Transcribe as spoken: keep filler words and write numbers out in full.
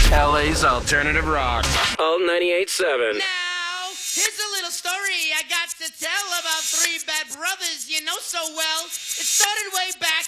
L A's alternative rock. Alt ninety-eight point seven. Now, here's a little story I got to tell about three bad brothers you know so well. It started way back